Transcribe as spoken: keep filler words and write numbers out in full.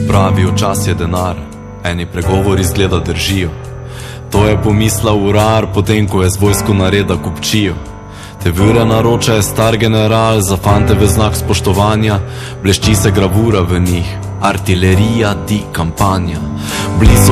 Pravijo, čas je denar, eni pregovori zgleda držijo. To je pomislil urar, potem ko je z vojsko nareda kupčijo. Te vire naroča je star general, za fante v znak spoštovanja, blešči se gravura v njih, artilerija di kampanja. Blizu